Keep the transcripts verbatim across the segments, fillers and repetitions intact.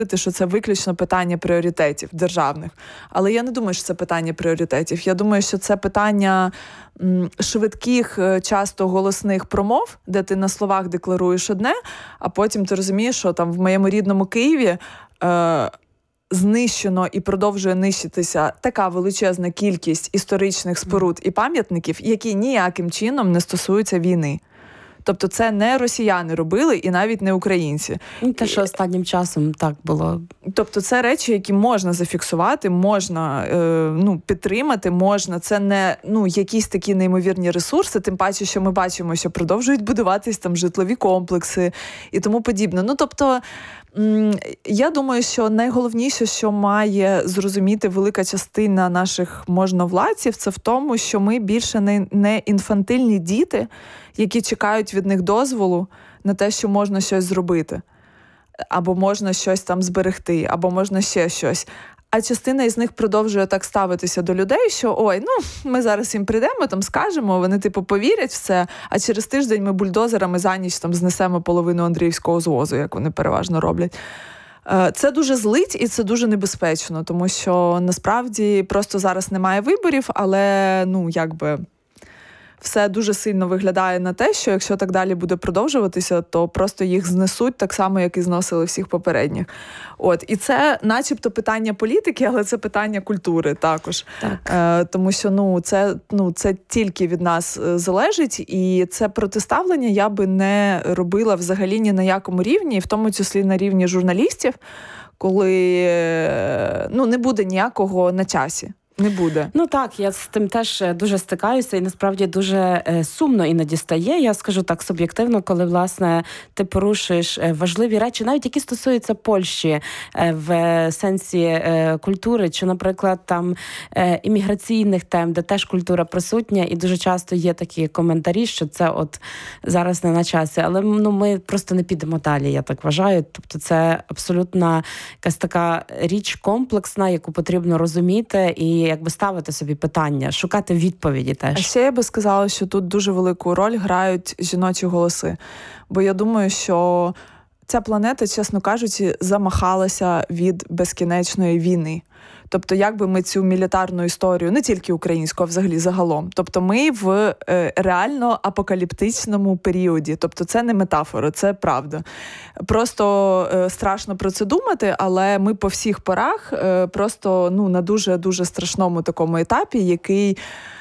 що це виключно питання пріоритетів державних. Але я не думаю, що це питання пріоритетів. Я думаю, що це питання м, швидких, часто голосних промов, де ти на словах декларуєш одне, а потім ти розумієш, що там в моєму рідному Києві е, знищено і продовжує нищитися така величезна кількість історичних споруд і пам'ятників, які ніяким чином не стосуються війни. Тобто це не росіяни робили і навіть не українці. І те, що останнім часом так було. Тобто це речі, які можна зафіксувати, можна е, ну, підтримати, можна. Це не ну, якісь такі неймовірні ресурси, тим паче, що ми бачимо, що продовжують будуватись там житлові комплекси і тому подібне. Ну, тобто, м- я думаю, що найголовніше, що має зрозуміти велика частина наших можновладців, це в тому, що ми більше не, не інфантильні діти, які чекають від них дозволу на те, що можна щось зробити, або можна щось там зберегти, або можна ще щось. А частина із них продовжує так ставитися до людей, що ой, ну, ми зараз їм прийдемо, там скажемо, вони типу повірять в це, а через тиждень ми бульдозерами за ніч там знесемо половину Андріївського звозу, як вони переважно роблять. Це дуже злить і це дуже небезпечно, тому що насправді просто зараз немає виборів, але, ну, якби... все дуже сильно виглядає на те, що якщо так далі буде продовжуватися, то просто їх знесуть так само, як і зносили всіх попередніх. От. І це начебто питання політики, але це питання культури також. Так. Е, тому що ну, це, ну, це тільки від нас залежить, і це протиставлення я би не робила взагалі ні на якому рівні, в тому числі на рівні журналістів, коли ну, не буде ніякого на часі. Не буде. Ну так, я з тим теж дуже стикаюся і насправді дуже е, сумно іноді стає, я скажу так суб'єктивно, коли, власне, ти порушуєш важливі речі, навіть які стосуються Польщі е, в сенсі е, культури, чи, наприклад, там е, імміграційних тем, де теж культура присутня, і дуже часто є такі коментарі, що це от зараз не на часі. Але ну, ми просто не підемо далі, я так вважаю. Тобто це абсолютно якась така річ комплексна, яку потрібно розуміти і якби ставити собі питання, шукати відповіді теж. А ще я би сказала, що тут дуже велику роль грають жіночі голоси. Бо я думаю, що ця планета, чесно кажучи, замахалася від безкінечної війни. Тобто, як би ми цю мілітарну історію, не тільки українську, а взагалі загалом. Тобто ми в е, реально апокаліптичному періоді. Тобто це не метафора, це правда. Просто е, страшно про це думати, але ми по всіх порах е, просто ну, на дуже-дуже страшному такому етапі, який...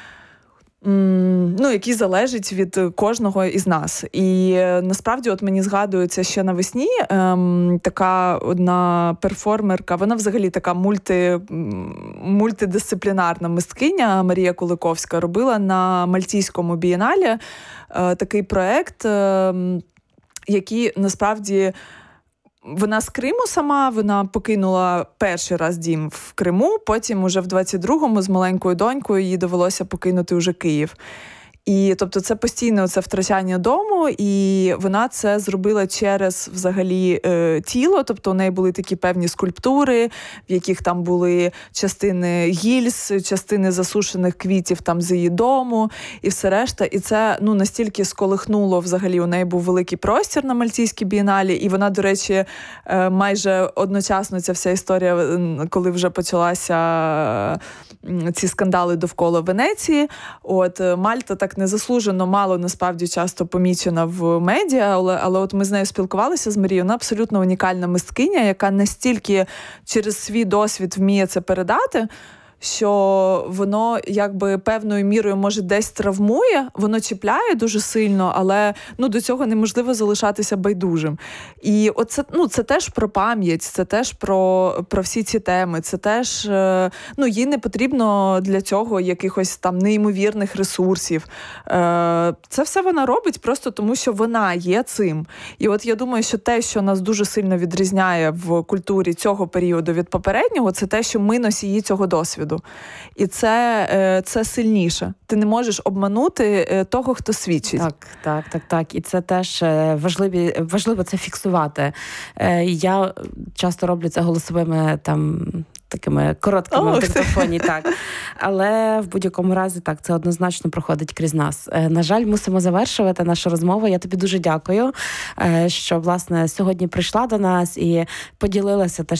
Ну, який залежить від кожного із нас. І насправді от мені згадується ще навесні ем, така одна перформерка, вона взагалі така мульти, мультидисциплінарна мисткиня Марія Куликовська робила на Мальтійському бієналі е, такий проект, е, який насправді вона з Криму сама, вона покинула перший раз дім в Криму, потім уже в двадцять другому з маленькою донькою їй довелося покинути уже Київ. І, тобто, це постійне оце втрачання дому, і вона це зробила через, взагалі, е, тіло, тобто у неї були такі певні скульптури, в яких там були частини гільз, частини засушених квітів там з її дому, і все решта. І це, ну, настільки сколихнуло, взагалі, у неї був великий простір на Мальтійській бієналі, і вона, до речі, е, майже одночасно ця вся історія, коли вже почалася е, ці скандали довкола Венеції, от, Мальта так незаслужено мало, насправді, часто помічена в медіа, але, але от ми з нею спілкувалися з Марією, вона абсолютно унікальна мисткиня, яка настільки через свій досвід вміє це передати, що воно якби певною мірою, може, десь травмує, воно чіпляє дуже сильно, але ну, до цього неможливо залишатися байдужим. І оце, ну, це теж про пам'ять, це теж про, про всі ці теми, це теж, ну, їй не потрібно для цього якихось там неймовірних ресурсів. Це все вона робить просто тому, що вона є цим. І от я думаю, що те, що нас дуже сильно відрізняє в культурі цього періоду від попереднього, це те, що ми носії цього досвіду. І це, це сильніше. Ти не можеш обманути того, хто свідчить. Так, так, так, так. І це теж важливі, важливо це фіксувати. Я часто роблю це голосовими там такими короткими О, в диктофоні, так. Але в будь-якому разі, так, це однозначно проходить крізь нас. На жаль, мусимо завершувати нашу розмову. Я тобі дуже дякую, що, власне, сьогодні прийшла до нас і поділилася теж